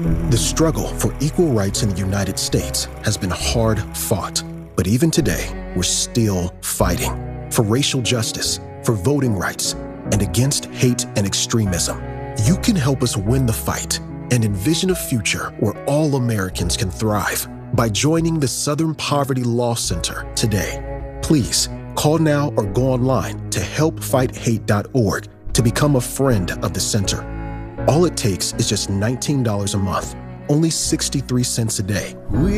The struggle for equal rights in the United States has been hard fought, but even today, we're still fighting for racial justice, for voting rights, and against hate and extremism. You can help us win the fight and envision a future where all Americans can thrive by joining the Southern Poverty Law Center today. Please call now or go online to helpfighthate.org to become a friend of the center. All it takes is just $19 a month, only 63 cents a day.